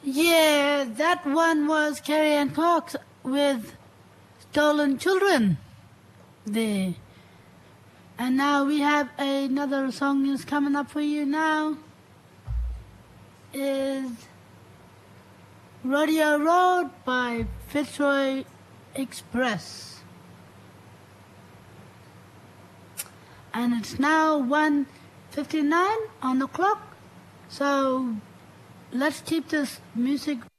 Yeah, that one was Carrie Ann Cox with Stolen Children. There. And now we have another song is coming up for you now. Is Rodeo Road by Fitzroy Express. And it's now 1:59 on the clock. So let's keep this music